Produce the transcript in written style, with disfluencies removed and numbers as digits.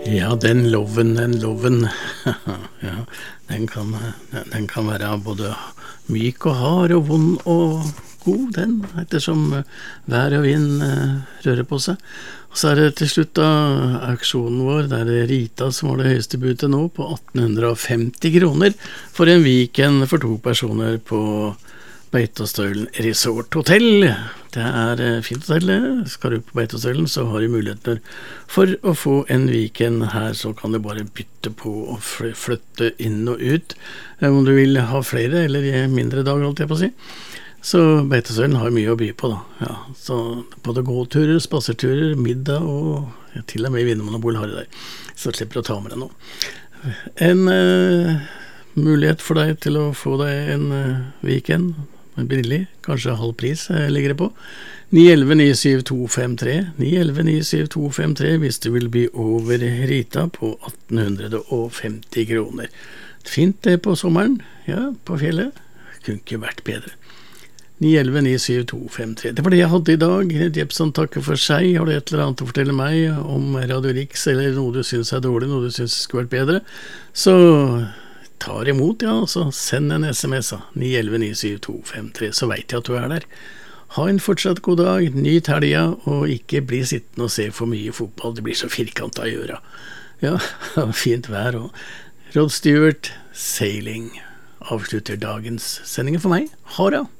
Ja, den loven, ja, den kan være både myk og hard og vond og god, den, ettersom vær og vind rører på seg. Og så det til slutt da auksjonen vår, der det Rita som var det høyeste budet nå, på 1850 kroner for en weekend for 2 personer på Beitostølen Resort Hotel. Det fint hotell. Skal du på Beitostølen, så har du muligheter for å få en weekend her, så kan du bare bytte på og flytte inn og ut, om du vil ha flere eller mindre dager, holdt jeg på å si. Så Beitostølen har mye å by på da. Ja, så både gåturer, spaserturer, middag og til og med Vinmonopol har det der. Så slipper du å ta med deg nå. En mulighet for deg til å få deg en weekend, billig, kanskje halv pris ligger det på. 911-97253, 911-97253 hvis du vil bli over Rita på 1850 kroner. Fint det på sommeren, ja, på fjellet. Kunne ikke vært bedre. 911-97253. Det var det jeg hadde i dag. Jepson takker for seg. Har du et eller annet å fortelle meg om Radio Rix, eller noe du synes dårlig, noe du synes skulle vært bedre, så tar imot, ja, så send en SMS 911-97253, så vet jeg at du der. Ha en fortsatt god dag, nyt helga, og ikke bli sittende og se for mye fotball, det blir så firkantet å gjøre. Ja, fint vær, og Rod Stewart, Sailing, avslutter dagens sending for meg. Ha det!